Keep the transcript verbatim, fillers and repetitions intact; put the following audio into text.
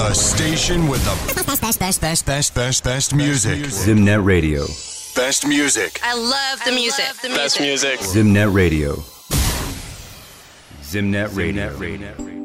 The station with the best, best, best, best, best, best, best music. Zimnet Radio. Best music. I love the music. Love the Best music. Zimnet Radio. Zimnet Radio. Zimnet Radio.